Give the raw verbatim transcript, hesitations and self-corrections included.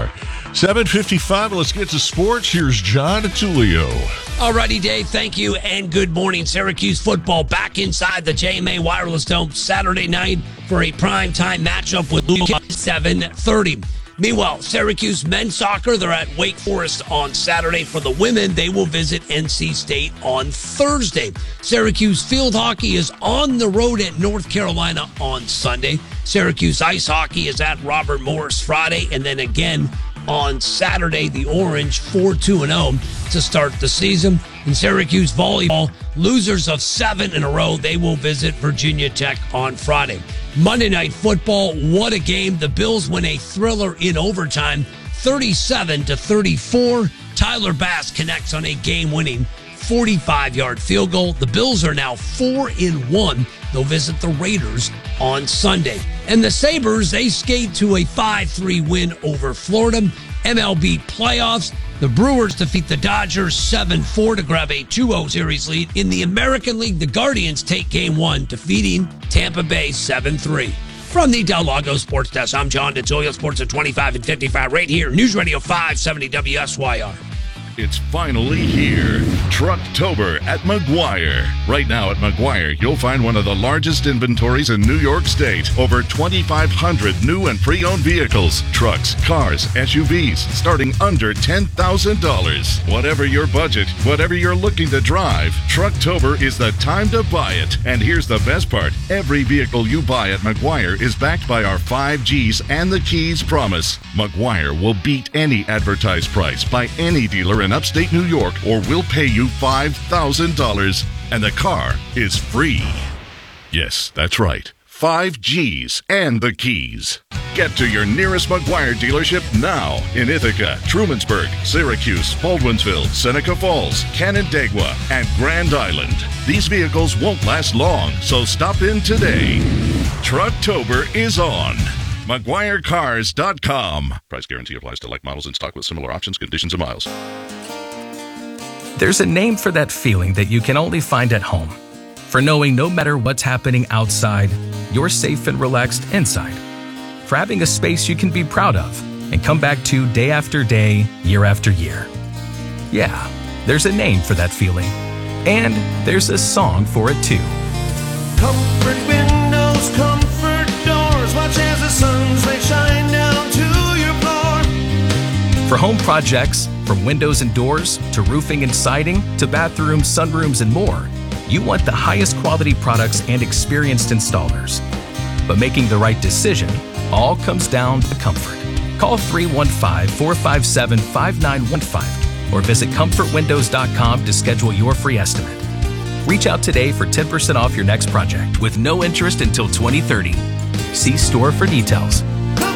are. seven fifty-five, let's get to sports. Here's John Tulio. Alrighty, Dave, thank you, and good morning. Syracuse football back inside the J M A Wireless Dome Saturday night for a primetime matchup with Luke at seven thirty. Meanwhile, Syracuse men's soccer, they're at Wake Forest on Saturday. For the women, they will visit N C State on Thursday. Syracuse field hockey is on the road at North Carolina on Sunday. Syracuse ice hockey is at Robert Morris Friday, and then again on Saturday, the Orange four two and oh to start the season. And Syracuse volleyball, losers of seven in a row, they will visit Virginia Tech on Friday. Monday Night Football, what a game. The Bills win a thriller in overtime, thirty-seven to thirty-four. Tyler Bass connects on a game-winning forty-five-yard field goal. The Bills are now four and one. They'll visit the Raiders on Sunday. And the Sabres, they skate to a five three win over Florida. M L B playoffs, the Brewers defeat the Dodgers seven four to grab a two oh series lead. In the American League, the Guardians take game one, defeating Tampa Bay seven three. From the Del Lago Sports Desk, I'm John DeToya, Sports at twenty-five and fifty-five, right here, News Radio five seventy W S Y R. It's finally here. Trucktober at Meguiar. Right now at Meguiar, you'll find one of the largest inventories in New York State. Over twenty-five hundred new and pre-owned vehicles, trucks, cars, S U Vs, starting under ten thousand dollars. Whatever your budget, whatever you're looking to drive, Trucktober is the time to buy it. And here's the best part. Every vehicle you buy at Meguiar is backed by our five G's and the Keys promise. Meguiar will beat any advertised price by any dealer in upstate New York, or we'll pay you five thousand dollars, and the car is free. Yes, that's right. Five G's and the Keys. Get to your nearest Meguiar dealership now in Ithaca, Trumansburg, Syracuse, Baldwinsville, Seneca Falls, Canandaigua, and Grand Island. These vehicles won't last long, so stop in today. Trucktober is on. Meguiar Cars dot com. Price guarantee applies to like models in stock with similar options, conditions, and miles. There's a name for that feeling that you can only find at home. For knowing no matter what's happening outside, you're safe and relaxed inside. For having a space you can be proud of and come back to day after day, year after year. Yeah, there's a name for that feeling. And there's a song for it too. Comfort windows, comfort doors, watch as the sun's rays shine down to your floor. For home projects, from windows and doors to roofing and siding to bathrooms, sunrooms, and more, you want the highest quality products and experienced installers. But making the right decision all comes down to comfort. Call three one five, four five seven, five nine one five or visit comfort windows dot com to schedule your free estimate. Reach out today for ten percent off your next project with no interest until twenty thirty. See store for details.